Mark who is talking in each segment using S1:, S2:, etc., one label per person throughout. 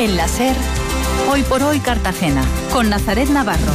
S1: En la SER, Hoy por Hoy Cartagena, con Nazaret Navarro.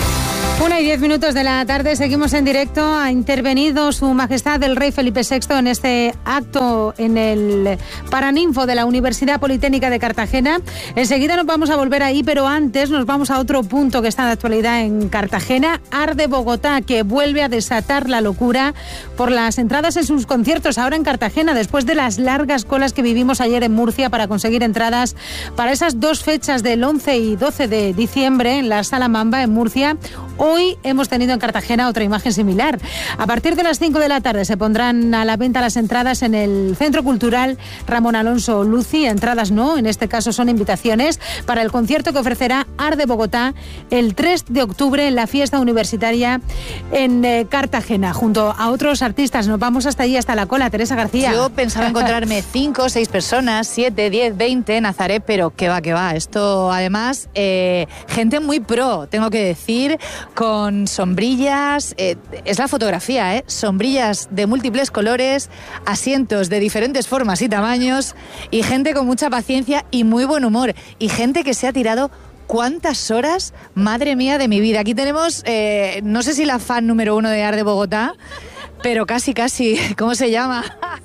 S2: 1:10 de la tarde, seguimos en directo. Ha intervenido Su Majestad el Rey Felipe VI en este acto en el Paraninfo de la Universidad Politécnica de Cartagena. Enseguida nos vamos a volver ahí, pero antes nos vamos a otro punto que está de actualidad en Cartagena. Arde Bogotá, que vuelve a desatar la locura por las entradas en sus conciertos ahora en Cartagena, después de las largas colas que vivimos ayer en Murcia para conseguir entradas para esas dos fechas del 11 y 12 de diciembre en la Sala Mamba en Murcia. Hoy hemos tenido en Cartagena otra imagen similar. A partir de las 5 de la tarde se pondrán a la venta las entradas en el Centro Cultural Ramón Alonso Luci. Entradas no, en este caso son invitaciones para el concierto que ofrecerá Arde Bogotá el 3 de octubre en la fiesta universitaria en Cartagena, junto a otros artistas. Nos vamos hasta allí, hasta la cola. Teresa García.
S3: Yo pensaba encontrarme 5 o 6 personas, 7, 10, 20, Nazaret, pero que va. Esto, además, gente muy pro, tengo que decir, con sombrillas, es la fotografía, sombrillas de múltiples colores, asientos de diferentes formas y tamaños, y gente con mucha paciencia y muy buen humor, y gente que se ha tirado cuántas horas, madre mía de mi vida. Aquí tenemos, no sé si la fan número 1 de Arde Bogotá, pero casi, ¿cómo se llama?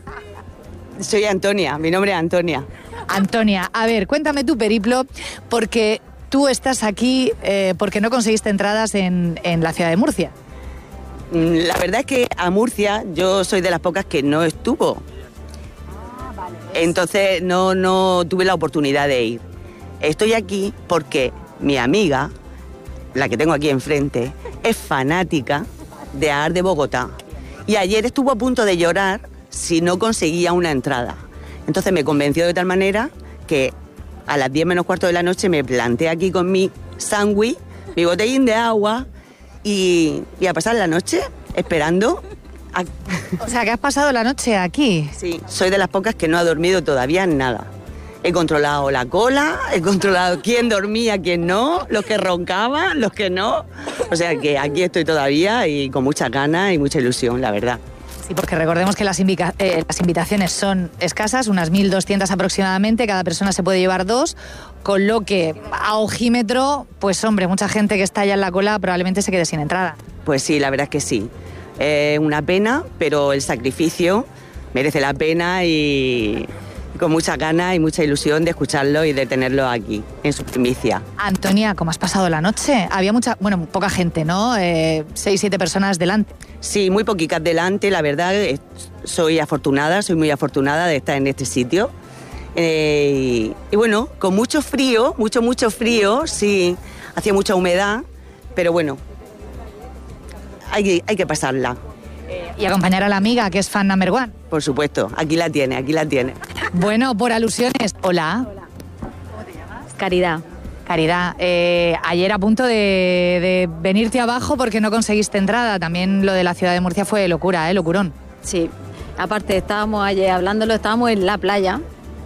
S4: Soy Antonia, mi nombre es Antonia.
S3: Antonia, a ver, cuéntame tu periplo, porque tú estás aquí porque no conseguiste entradas en la ciudad de Murcia.
S4: La verdad es que a Murcia yo soy de las pocas que no estuvo. Entonces no tuve la oportunidad de ir. Estoy aquí porque mi amiga, la que tengo aquí enfrente, es fanática de Arde Bogotá. Y ayer estuvo a punto de llorar si no conseguía una entrada. Entonces me convenció de tal manera que a las 10 menos cuarto de la noche me planté aquí con mi sándwich, mi botellín de agua y a pasar la noche esperando.
S3: O sea, que has pasado la noche aquí.
S4: Sí, soy de las pocas que no ha dormido todavía nada. He controlado la cola, he controlado quién dormía, quién no, los que roncaban, los que no. O sea que aquí estoy todavía y con muchas ganas y mucha ilusión, la verdad.
S3: Sí, porque recordemos que las invitaciones son escasas, unas 1.200 aproximadamente, cada persona se puede llevar 2, con lo que a ojímetro, pues hombre, mucha gente que está ya en la cola probablemente se quede sin entrada.
S4: Pues sí, la verdad es que sí. Una pena, pero el sacrificio merece la pena y con mucha ganas y mucha ilusión de escucharlo y de tenerlo aquí, en su primicia.
S3: Antonia, ¿cómo has pasado la noche? Había poca gente, ¿no? 6, 7 personas delante.
S4: Sí, muy poquitas delante, la verdad, soy muy afortunada de estar en este sitio. Y bueno, con mucho frío, mucho frío, sí, hacía mucha humedad, pero bueno, hay que pasarla.
S3: Y acompañar a la amiga, que es fan number 1.
S4: Por supuesto, aquí la tiene.
S3: Bueno, por alusiones, hola.
S5: ¿Cómo te llamas?
S3: Caridad, ayer a punto de venirte abajo porque no conseguiste entrada. También lo de la ciudad de Murcia fue locura, locurón.
S5: Sí, aparte estábamos ayer hablándolo, estábamos en la playa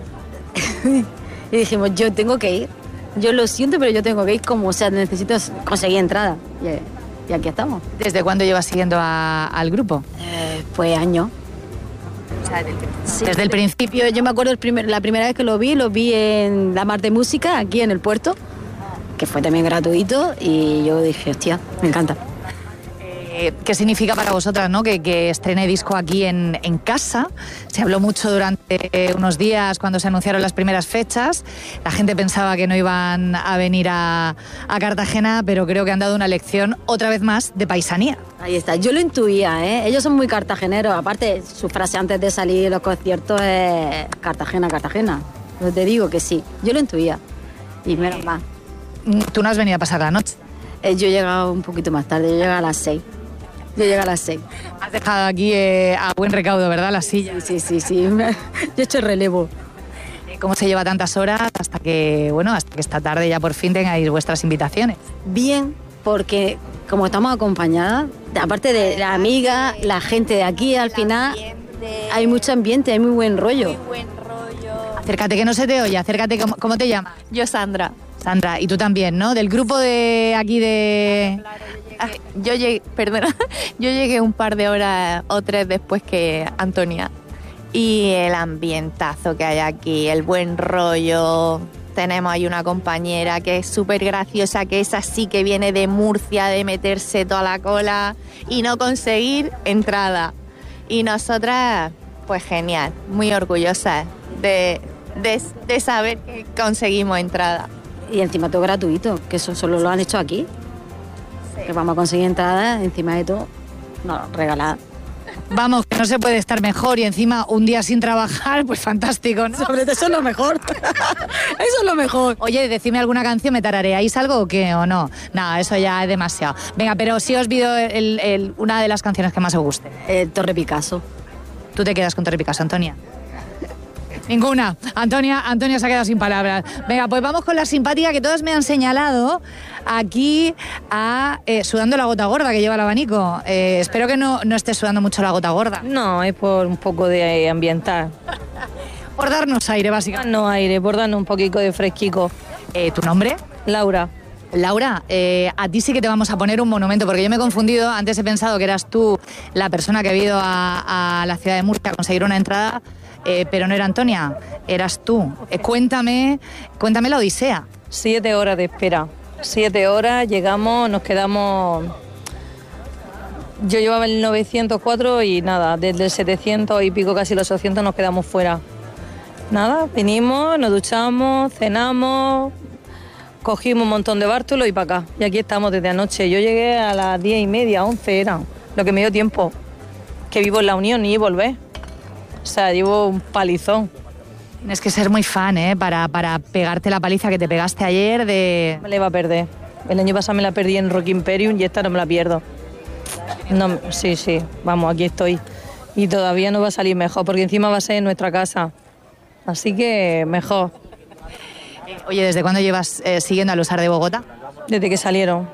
S5: y dijimos, yo tengo que ir. Yo lo siento, pero yo tengo que ir, como sea, necesito conseguir entrada. Y aquí estamos.
S3: ¿Desde cuándo llevas siguiendo al grupo?
S5: Pues años.
S3: O sea,
S5: sí, desde el principio. Yo me acuerdo la primera vez que lo vi en la Mar de Música, aquí en el puerto, que fue también gratuito, y yo dije, hostia, me encanta.
S3: ¿Qué significa para vosotras, ¿no? que estrene disco aquí en casa? Se habló mucho durante unos días cuando se anunciaron las primeras fechas. La gente pensaba que no iban a venir a Cartagena, pero creo que han dado una lección otra vez más de paisanía.
S5: Ahí está, yo lo intuía, ¿eh? Ellos son muy cartageneros. Aparte, su frase antes de salir de los conciertos es Cartagena. Yo te digo que sí, yo lo intuía. Y menos mal.
S3: ¿Tú no has venido a pasar la noche?
S5: Yo he llegado un poquito más tarde, yo llegué a las 6.
S3: Has dejado aquí a buen recaudo, ¿verdad? La silla.
S5: Sí. Yo he hecho relevo.
S3: ¿Cómo se lleva tantas horas hasta que esta tarde ya por fin tengáis vuestras invitaciones?
S5: Bien, porque como estamos acompañadas, aparte de la amiga, la gente de aquí, al final hay mucho ambiente, hay muy buen rollo.
S3: Acércate que no se te oye, acércate. ¿Cómo te llamas?
S6: Yo, Sandra.
S3: Sandra, y tú también, ¿no? Del grupo de aquí de...
S6: Yo llegué un par de horas o 3 después que Antonia. Y el ambientazo que hay aquí, el buen rollo, tenemos ahí una compañera que es súper graciosa, que es así, que viene de Murcia, de meterse toda la cola y no conseguir entrada. Y nosotras, pues genial, muy orgullosas de saber que conseguimos entrada.
S5: Y encima todo gratuito, que eso solo lo han hecho aquí. Sí. Que vamos a conseguir entradas, encima de todo, no, regalada.
S3: Vamos, que no se puede estar mejor y encima un día sin trabajar, pues fantástico, ¿no?
S5: Sobre todo eso es lo mejor. Eso es lo mejor.
S3: Oye, decidme alguna canción, ¿me tarareáis algo o qué o no? No, eso ya es demasiado. Venga, pero sí os pido una de las canciones que más os guste.
S5: Torre Picasso.
S3: Tú te quedas con Torre Picasso, Antonia. Ninguna. Antonia se ha quedado sin palabras. Venga, pues vamos con la simpática que todas me han señalado aquí sudando la gota gorda que lleva el abanico. Espero que no estés sudando mucho la gota gorda.
S7: No, es por un poco de ambiental.
S3: Por darnos aire, básicamente.
S7: No aire, por darnos un poquito de fresquico.
S3: ¿Tu nombre?
S7: Laura.
S3: Laura, a ti sí que te vamos a poner un monumento, porque yo me he confundido. Antes he pensado que eras tú la persona que ha ido a la ciudad de Murcia a conseguir una entrada. Pero no era Antonia, eras tú. Cuéntame la odisea.
S7: 7 horas de espera. 7 horas, llegamos, nos quedamos... Yo llevaba el 904 y nada, desde el 700 y pico, casi los 800 nos quedamos fuera. Nada, vinimos, nos duchamos, cenamos, cogimos un montón de bártulos y para acá. Y aquí estamos desde anoche. Yo llegué a las 10:30, 11 era, lo que me dio tiempo. Que vivo en la Unión y volver. O sea, llevo un palizón.
S3: Tienes que ser muy fan, para pegarte la paliza que te pegaste ayer de...
S7: Me la iba a perder. El año pasado me la perdí en Rock Imperium y esta no me la pierdo. No, sí, vamos, aquí estoy. Y todavía no va a salir mejor, porque encima va a ser en nuestra casa. Así que mejor.
S3: Oye, ¿desde cuándo llevas siguiendo a los Ar de Bogotá?
S7: Desde que salieron.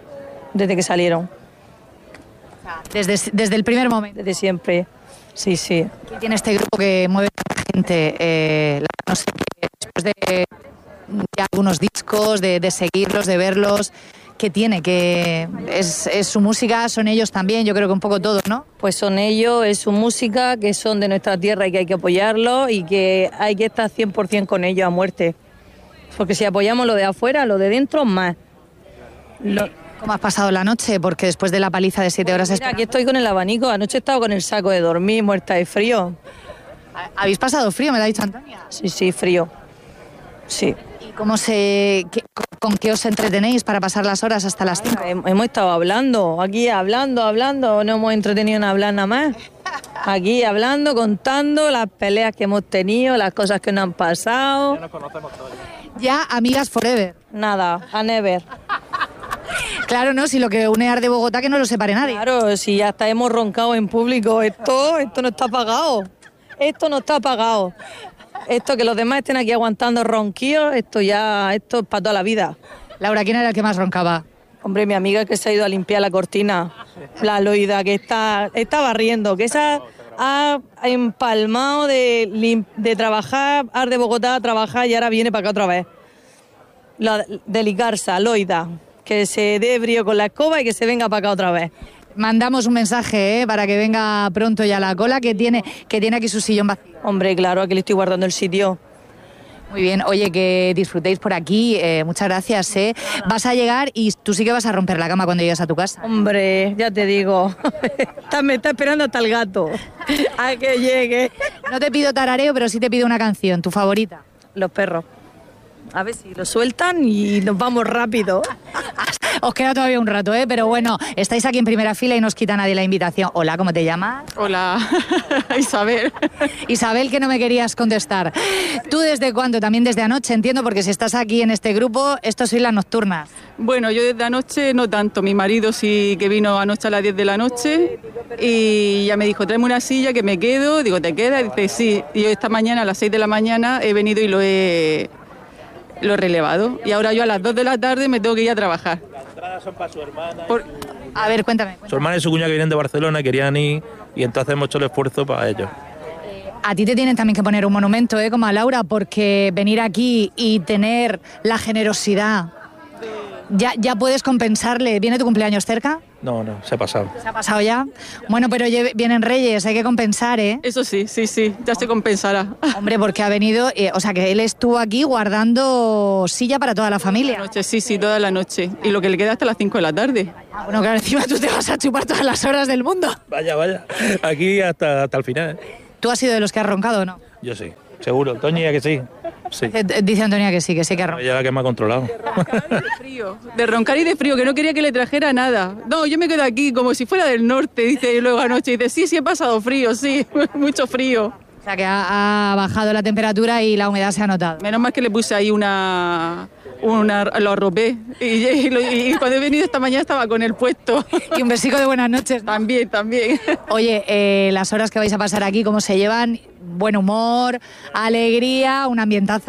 S3: Desde el primer momento.
S7: Desde siempre. Sí.
S3: ¿Qué tiene este grupo que mueve a la gente? No sé, después de ya algunos discos, de seguirlos, de verlos, ¿qué tiene? ¿Que es su música? ¿Son ellos también? Yo creo que un poco todos, ¿no?
S7: Pues son ellos, es su música, que son de nuestra tierra y que hay que apoyarlos y que hay que estar 100% con ellos a muerte. Porque si apoyamos lo de afuera, lo de dentro, más.
S3: ¿Cómo has pasado la noche? Porque después de la paliza de 7 horas...
S7: Mira, aquí estoy con el abanico. Anoche he estado con el saco de dormir, muerta de frío.
S3: ¿Habéis pasado frío, me lo ha dicho Antonia?
S7: Sí, frío. Sí.
S3: ¿Y con qué os entretenéis para pasar las horas hasta las 5?
S7: Hemos estado hablando, aquí hablando. No hemos entretenido en hablar nada más. Aquí hablando, contando las peleas que hemos tenido, las cosas que nos han pasado.
S8: Ya nos conocemos todos.
S3: Ya amigas forever.
S7: Nada, a never.
S3: Claro, no, si lo que une Ar de Bogotá que no lo separe nadie.
S7: Claro, si ya hasta hemos roncado en público, esto no está pagado. Esto que los demás estén aquí aguantando ronquíos, esto es para toda la vida.
S3: Laura, ¿quién era el que más roncaba?
S7: Hombre, mi amiga que se ha ido a limpiar la cortina, la Loida, que está barriendo, que esa ha empalmado de trabajar, Ar de Bogotá a trabajar y ahora viene para acá otra vez. La de Licarza, Loida, que se dé brío con la escoba y que se venga para acá otra vez.
S3: Mandamos un mensaje para que venga pronto ya la cola, que tiene aquí su sillón vacío.
S7: Hombre, claro, aquí le estoy guardando el sitio.
S3: Muy bien, oye, que disfrutéis por aquí, muchas gracias. Vas a llegar y tú sí que vas a romper la cama cuando llegues a tu casa.
S7: Hombre, ya te digo, me está esperando hasta el gato a que llegue.
S3: No te pido tarareo, pero sí te pido una canción, tu favorita.
S7: Los perros. A ver si lo sueltan y nos vamos rápido.
S3: Os queda todavía un rato, pero bueno, estáis aquí en primera fila y no os quita nadie la invitación. Hola, ¿cómo te llamas?
S9: Hola, Isabel.
S3: Isabel, que no me querías contestar. ¿Tú desde cuándo? También desde anoche, entiendo, porque si estás aquí en este grupo, esto sois las nocturnas.
S9: Bueno, yo desde anoche no tanto. Mi marido sí que vino anoche a las 10 de la noche y ya me dijo, tráeme una silla que me quedo. Digo, ¿te quedas? Dice, sí. Y yo esta mañana a las 6 de la mañana he venido y lo he relevado. Y ahora yo a las 2 de la tarde me tengo que ir a trabajar.
S8: Las entradas son para su hermana.
S3: A ver, cuéntame.
S8: Su hermana y su cuñada que vienen de Barcelona y querían ir y entonces hemos hecho el esfuerzo para ellos.
S3: A ti te tienen también que poner un monumento, como a Laura, porque venir aquí y tener la generosidad, ya puedes compensarle. ¿Viene tu cumpleaños cerca?
S8: No, se ha pasado.
S3: ¿Se ha pasado ya? Bueno, pero vienen Reyes, hay que compensar, ¿eh?
S9: Eso sí, ya se compensará.
S3: Hombre, porque ha venido, o sea, que él estuvo aquí guardando silla para toda la familia.
S9: Noche, sí, toda la noche. Y lo que le queda hasta las 5 de la tarde.
S3: Bueno, claro, encima tú te vas a chupar todas las horas del mundo.
S8: Vaya. Aquí hasta el final.
S3: ¿Tú has sido de los que has roncado o no?
S8: Yo sí, seguro. Toña que sí. Sí.
S3: Dice Antonia que sí que ha roncado.
S8: Ella es la que me ha controlado.
S9: De roncar y de frío, que no quería que le trajera nada. No, yo me quedo aquí como si fuera del norte, dice, y luego anoche dice, sí he pasado frío, sí, mucho frío.
S3: O sea, que ha bajado la temperatura y la humedad se ha notado.
S9: Menos mal que le puse ahí lo arropé. Y cuando he venido esta mañana estaba con el puesto.
S3: Y un besico de buenas noches, ¿no?
S9: También.
S3: Oye, las horas que vais a pasar aquí, ¿cómo se llevan? Buen humor, alegría, un ambientazo.